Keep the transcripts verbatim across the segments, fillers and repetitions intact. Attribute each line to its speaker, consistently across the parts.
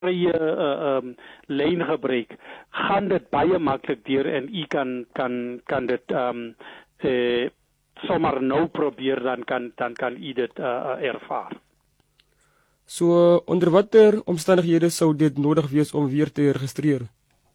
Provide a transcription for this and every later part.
Speaker 1: vrye uh, um, lyn gebruik, gaan dit baie maklik deur en u kan kan kan dit um, uh, sommer nou probeer, dan kan dan kan u dit uh, ervaar.
Speaker 2: So onder watter omstandighede sou dit nodig wees om weer te registreer?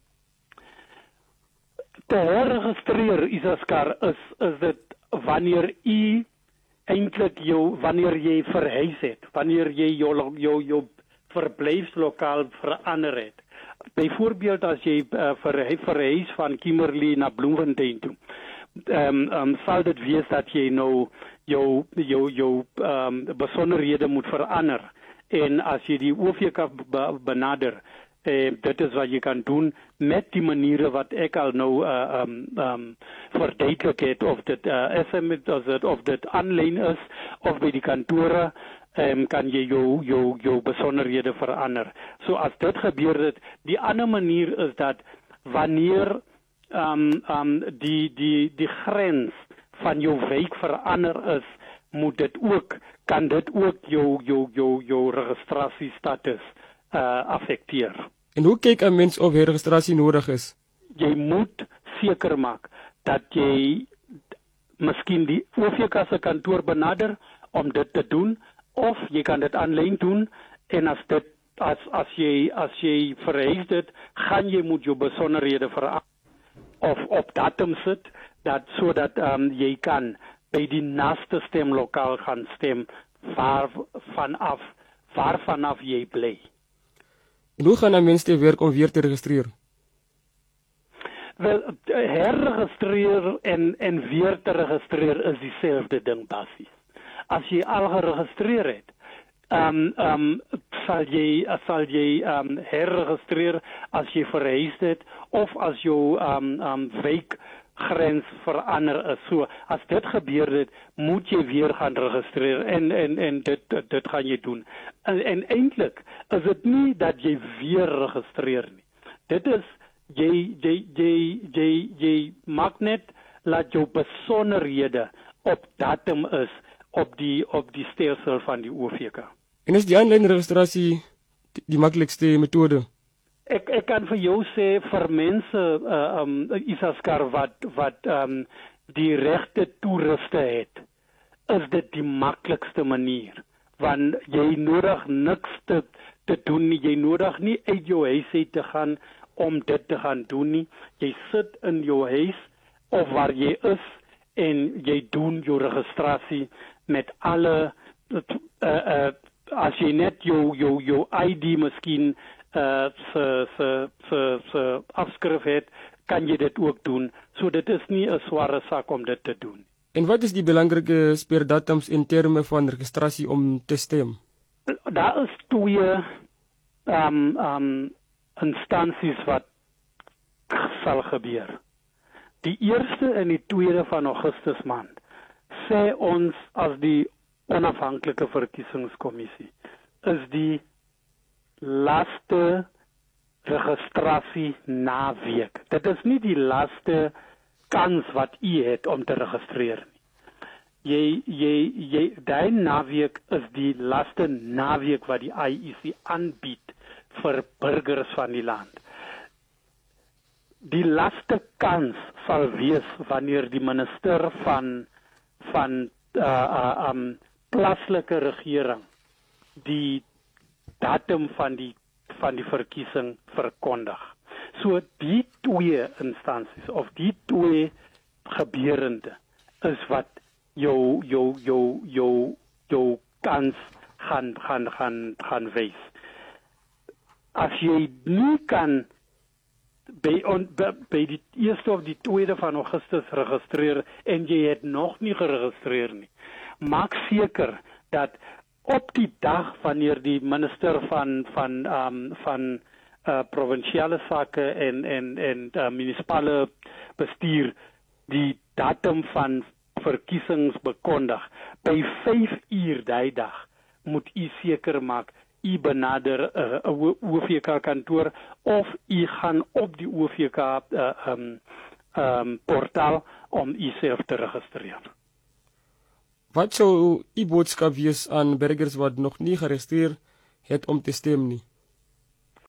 Speaker 1: Te herregistreer, Isaskar, is is dit wanneer u eintlik jou wanneer jy verhuis het, wanneer jy jou jou jou verblyfslokaal verander het. Byvoorbeeld as jy uh, verhuis, verhuis van Kimberley na Bloemfontein toe. Ehm um, um, sal dit wees dat jy nou jou jou jou um, besonderhede moet verander. En as jy die O V K benader, eh, dit is wat jy kan doen met die maniere wat ek al nou uh, um, um, verduidelik het, of dit uh, S M S of dit, of dit aanlyn is, of by die kantore, um, kan jy jou, jou, jou besonderhede verander. So as dit gebeur het, die ander manier is dat wanneer um, um, die, die, die grens van jou wijk verander is, moet dit ook, kan dit ook jou, jou, jou, jou registrasiestatus uh, affecteer.
Speaker 2: En hoe kyk 'n mens of registrasie nodig is?
Speaker 1: Jy moet seker maak dat jy miskien die O V K se kantoor benader om dit te doen, of jy kan dit aanlyn doen, en as dit as as jy as jy verhuis dit, gaan jy moet jou besonderhede verander of op datum sit, dat sodat um, jy kan by die naaste stemlokaal gaan stem waar vanaf waar vanaf jy bly.
Speaker 2: En hoe gaan 'n mens te werk om weer te registreer?
Speaker 1: Wel, herregistreer en en weer te registreer is dieselfde ding basies. As jy al geregistreer het, um, um, sal jy sal jy um, herregistreer as jy verhuis het, of as jou um, um, wijkgrens verander is. So as dit gebeur het, moet jy weer gaan registreer, en en en dit dit, dit gaan jy doen. En, en eintlik is dit nie dat jy weer registreer nie. Dit is jy jy jy jy jy maak net laat jou besonderhede op datum is op die op die stelsel van die O V K.
Speaker 2: En is die aanlyn registrasie die, die maklikste metode?
Speaker 1: Ek ek kan vir jou sê, vir mense uh, um Isaskar wat wat um die regte toeriste het, is dit die maklikste manier, want jy nodig niks te te doen nie. Jy nodig nie uit jou huis uit te gaan om dit te gaan doen nie. Jy sit in jou huis of waar jy is en jy doen jou registrasie met alle uh, uh, as jy net jou jou jou I D miskien uh, se se se se afskrif het, kan jy dit ook doen. So dit is nie 'n sware sak om dit te doen.
Speaker 2: En wat is die belangrike speerdatums in terme van registrasie om te stem?
Speaker 1: Daar is twee um, um, instansies wat sal gebeur. Die eerste en die tweede van Augustus maand sê ons as die onafhanklike verkiesingskommissie is die laaste registrasie naweek. Dit is nie die laaste kans wat u het om te registreer nie. Jy jy jy daai naweek is die laaste naweek wat die I E C aanbied vir burgers van die land. Die laaste kans sal wees wanneer die minister van van uh, uh, um, plaaslike regering die datum van die van die verkiesing verkondig. So die twee instansies of die twee gebeurende is wat jou jou jou jou jou kans gaan gaan gaan gaan wees. As jy nie kan by, on, by, by die eerste of die tweede van Augustus registreer en jy het nog nie geregistreer nie, maak seker dat op die dag wanneer die minister van van um, van uh, provinsiale sake en en en uh, munisipale bestuur die datum van verkiesings bekondig, by vyf uur daai dag moet u seker maak u benader 'n uh, O V K kantoor of u gaan op die O V K uh, um, um, portaal om u self te registreer.
Speaker 2: Wat sou u boodskap wees aan burgers wat nog nie geregistreer het om te stem nie?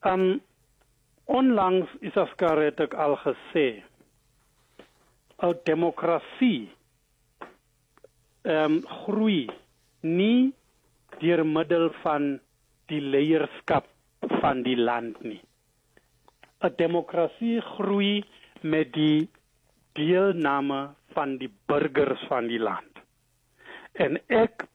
Speaker 1: Um onlangs is Oscar het ek al gesê 'n demokrasie um, groei nie deur middel van die leierskap van die land nie. 'n Demokrasie groei met die deelname van die burgers van die land. En ek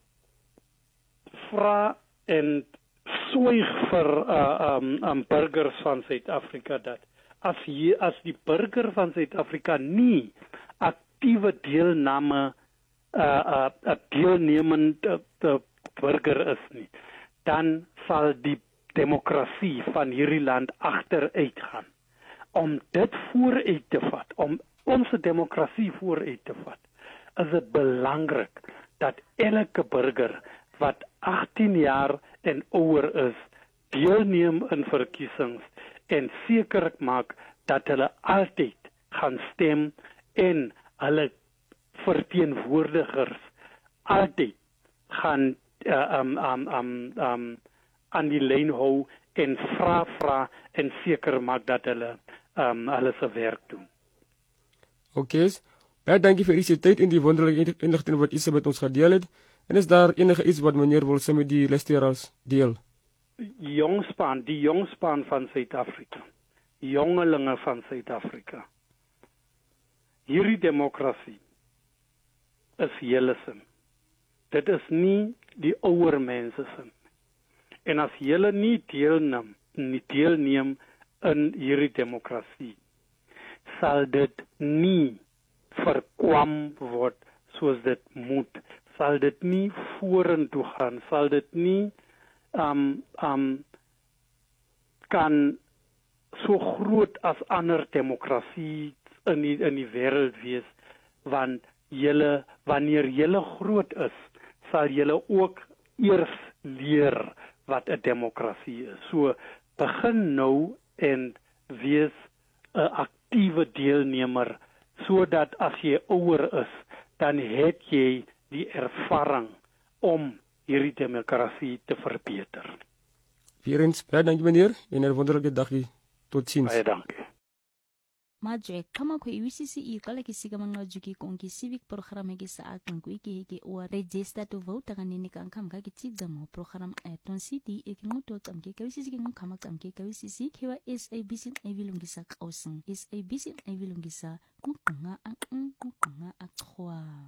Speaker 1: vra en swyg vir uh, um, um, burgers van Suid-Afrika dat as hier as die burger van Suid-Afrika nie aktiewe deelname uh, uh, uh, deelnemende uh, burger is nie, dan sal die demokrasie van hierdie land agteruit gaan. Om dit vooruit te vat, om ons demokrasie vooruit te vat, is dit belangrik dat elke burger wat agttien jaar en ouer is, deelneem in verkiesings en seker maak dat hulle altyd gaan stem en hulle verteenwoordigers altyd gaan uh, um, um, um, um, aan die lyn hou en vra vra en seker maak dat hulle um, hulle se werk doen.
Speaker 2: Oké, baie dankie vir u tyd en die wonderlike inligting wat u met ons gedeel het. En is daar enige iets wat meneer wil sê met die luisteraars deel?
Speaker 1: Jongspan, die jongspan van Suid-Afrika. Jongelinge van Suid-Afrika. Hierdie demokrasie is julle sin. Dit is nie die ouer mense sin. En as julle nie deelneem, nie deelneem in hierdie demokrasie, sal dit nie verkwam word soos dit moet. Sal dit nie vorentoe gaan, sal dit nie um, um, kan so groot as ander demokrasie in die, in die wêreld wees, want jylle, wanneer jylle groot is, sal jylle ook eers leer wat 'n demokrasie is. So begin nou en wees 'n aktiewe deelnemer, sodat as jy ouer is, dan het jy die ervaring om hierdie demokrasie te verbeter.
Speaker 2: Weer eens, baie dankie meneer, en 'n wonderlike dag tot ziens.
Speaker 1: Baie dankie.
Speaker 3: Majwe kama ko iwisisi i kala kisiga manga juki konki civic program gi sa akan ko iki iki o register to vote kan ni kan kam ga ki mo program e ton city e ki ngoto tam ke kawisisi ki ngam kam ke kawisisi kewa S A B C e vilungisa kausen S A B C e vilungisa ku nga ang ku nga akwa